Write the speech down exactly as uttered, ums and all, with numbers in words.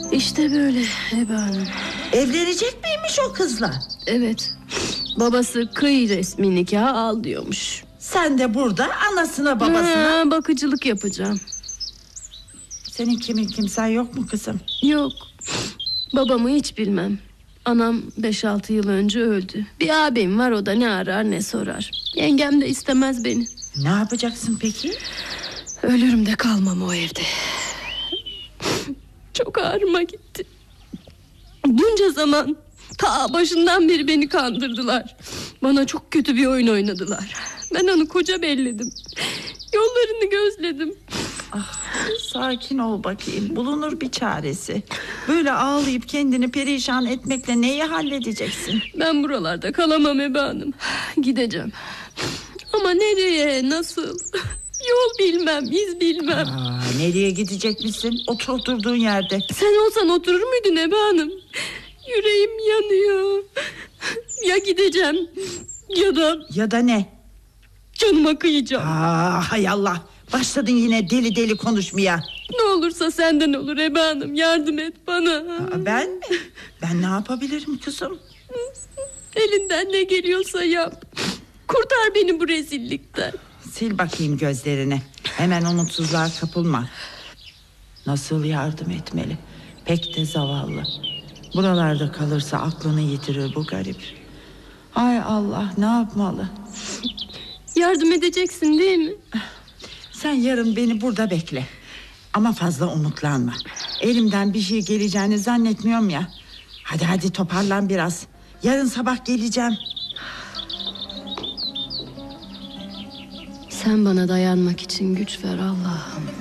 İşte böyle Hebe Hanım. Evlenecek miymiş o kızla? Evet. Babası kıy resmi nikah al diyormuş. Sen de burada anasına babasına ha, bakıcılık yapacağım. Senin kimin kimsen yok mu kızım? Yok. Babamı hiç bilmem. Anam beş altı yıl önce öldü. Bir abim var, o da ne arar ne sorar. Yengem de istemez beni. Ne yapacaksın peki? Ölürüm de kalmam o evde. Çok ağrıma gitti. Bunca zaman ta başından beri beni kandırdılar. Bana çok kötü bir oyun oynadılar. Ben onu koca belledim. Yollarını gözledim. Ah, sakin ol bakayım, bulunur bir çaresi. Böyle ağlayıp kendini perişan etmekle neyi halledeceksin? Ben buralarda kalamam Hebe Hanım. Gideceğim. Ama nereye, nasıl? Yol bilmem, iz bilmem. Aa, nereye gidecekmişsin? Otur oturduğun yerde. Sen olsan oturur muydun Hebe Hanım? Yüreğim yanıyor. Ya gideceğim ya da... Ya da ne? Canıma kıyacağım. Aa, hay Allah. Başladın yine deli deli konuşmaya. Ne olursa senden olur Hebe Hanım. Yardım et bana. Aa, ben mi? Ben ne yapabilirim kızım? Elinden ne geliyorsa yap. Kurtar beni bu rezillikten. Sil bakayım gözlerini. Hemen umutsuzluğa kapılma. Nasıl yardım etmeli? Pek de zavallı. Buralarda kalırsa aklını yitirir bu garip. Ay Allah, ne yapmalı? Yardım edeceksin değil mi? Sen yarın beni burada bekle. Ama fazla umutlanma. Elimden bir şey geleceğini zannetmiyorum ya. Hadi hadi toparlan biraz. Yarın sabah geleceğim. Sen bana dayanmak için güç ver Allah'ım.